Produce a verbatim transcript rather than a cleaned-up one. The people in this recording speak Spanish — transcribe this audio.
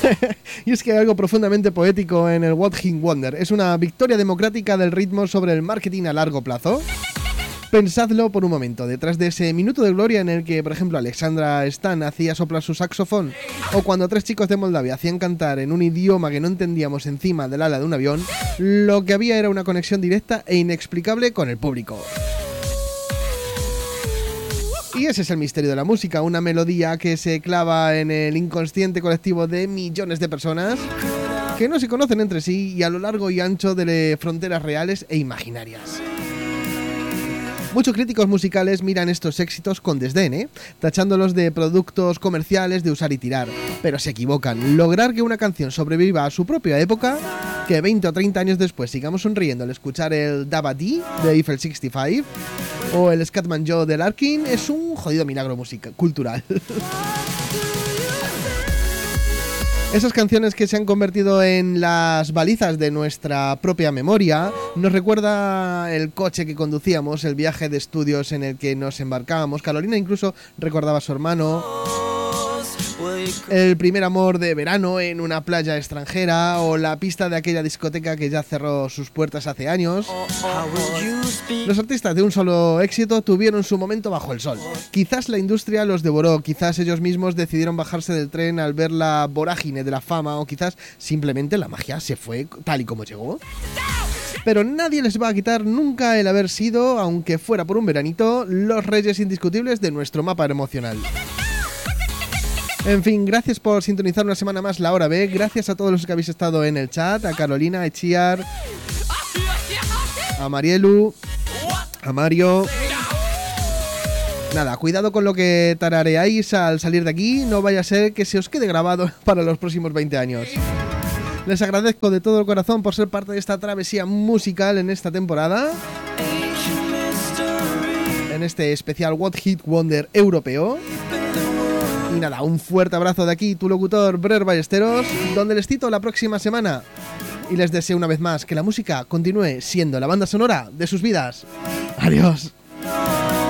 Y es que hay algo profundamente poético en el What Hit Wonder. Es una victoria democrática del ritmo sobre el marketing a largo plazo. Pensadlo por un momento, detrás de ese minuto de gloria en el que, por ejemplo, Alexandra Stan hacía soplar su saxofón, o cuando tres chicos de Moldavia hacían cantar en un idioma que no entendíamos encima del ala de un avión, lo que había era una conexión directa e inexplicable con el público. Y ese es el misterio de la música, una melodía que se clava en el inconsciente colectivo de millones de personas que no se conocen entre sí y a lo largo y ancho de fronteras reales e imaginarias. Muchos críticos musicales miran estos éxitos con desdén, ¿eh? Tachándolos de productos comerciales de usar y tirar. Pero se equivocan. Lograr que una canción sobreviva a su propia época, que veinte o treinta años después sigamos sonriendo al escuchar el Dabba Dee de Eiffel sesenta y cinco o el Scatman Joe de Larkin, es un jodido milagro musical, cultural. Esas canciones que se han convertido en las balizas de nuestra propia memoria, nos recuerda el coche que conducíamos, el viaje de estudios en el que nos embarcábamos. Carolina incluso recordaba a su hermano, el primer amor de verano en una playa extranjera, o la pista de aquella discoteca que ya cerró sus puertas hace años. Los artistas de un solo éxito tuvieron su momento bajo el sol. Quizás la industria los devoró, quizás ellos mismos decidieron bajarse del tren al ver la vorágine de la fama, o quizás simplemente la magia se fue tal y como llegó. Pero nadie les va a quitar nunca el haber sido, aunque fuera por un veranito, los reyes indiscutibles de nuestro mapa emocional. En fin, gracias por sintonizar una semana más La Hora B. Gracias a todos los que habéis estado en el chat. A Carolina, a Echiar, a Marielu, a Mario. Nada, cuidado con lo que tarareáis al salir de aquí. No vaya a ser que se os quede grabado para los próximos veinte años. Les agradezco de todo corazón por ser parte de esta travesía musical en esta temporada, en este especial What Hit Wonder europeo. Y nada, un fuerte abrazo de aquí, tu locutor Brer Ballesteros, donde les cito la próxima semana. Y les deseo una vez más que la música continúe siendo la banda sonora de sus vidas. Adiós.